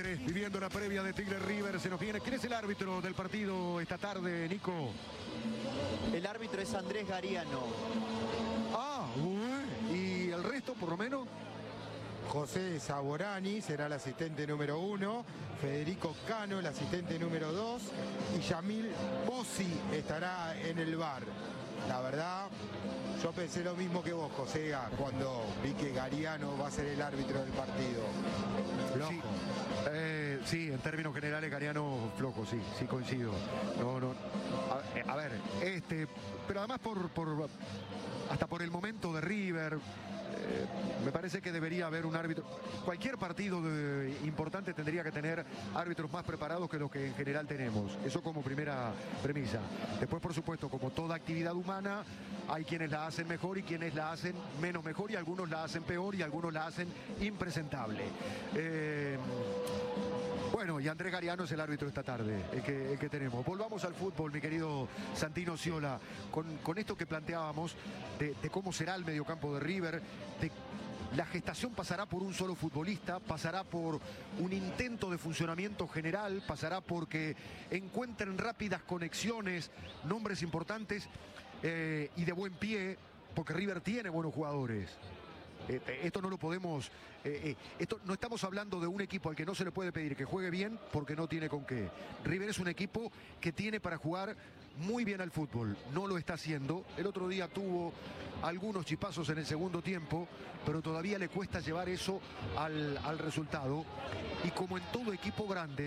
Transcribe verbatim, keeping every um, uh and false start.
Tigre, viviendo la previa de Tigre River. Se nos viene. ¿Quién es el árbitro del partido esta tarde, Nico? El árbitro es Andrés Gariano. Ah, uy. ¿Y el resto, por lo menos? José Saborani será el asistente número uno, Federico Cano el asistente número dos y Yamil Bossi estará en el V A R. La verdad, yo pensé lo mismo que vos, José, cuando vi que Gariano va a ser el árbitro del partido. Loco. Sí, eh, sí, en términos generales Gariano flojo, sí, sí coincido. No, no. A, a ver, este, pero además por, por hasta por el momento de River. Eh, me parece que debería haber un árbitro. Cualquier partido de, importante tendría que tener árbitros más preparados que los que en general tenemos. Eso como primera premisa. Después, por supuesto, como toda actividad humana, hay quienes la hacen mejor y quienes la hacen menos mejor, y algunos la hacen peor y algunos la hacen impresentable. Eh, Bueno, y Andrés Gariano es el árbitro esta tarde, el que, el que tenemos. Volvamos al fútbol, mi querido Santino Sciola, con, con esto que planteábamos de, de cómo será el mediocampo de River, de la gestación pasará por un solo futbolista, pasará por un intento de funcionamiento general, pasará porque encuentren rápidas conexiones, nombres importantes eh, y de buen pie, porque River tiene buenos jugadores. Eh, esto no lo podemos, eh, eh, esto no estamos hablando de un equipo al que no se le puede pedir que juegue bien porque no tiene con qué. River es un equipo que tiene para jugar muy bien al fútbol, no lo está haciendo. El otro día tuvo algunos chispazos en el segundo tiempo, pero todavía le cuesta llevar eso al, al resultado. Y como en todo equipo grande,